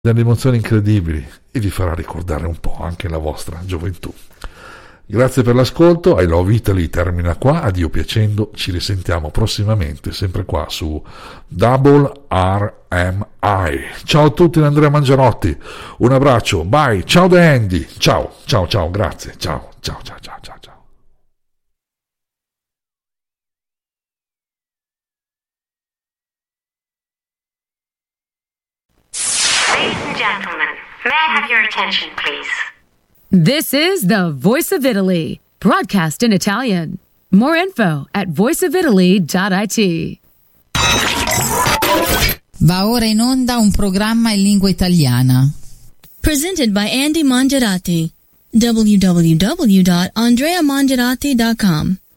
delle emozioni incredibili e vi farà ricordare un po' anche la vostra gioventù. Grazie per l'ascolto, I Love Italy termina qua, addio piacendo, ci risentiamo prossimamente sempre qua su Double RMI. Ciao a tutti da Andrea Mangiarotti, un abbraccio, bye, ciao da Andy, ciao, grazie, ciao. Ladies and gentlemen, may I have your attention, please? This is the Voice of Italy, broadcast in Italian. More info at voiceofitaly.it. Va ora in onda un programma in lingua italiana. Presented by Andy Mangiarati. www.andreamangiarati.com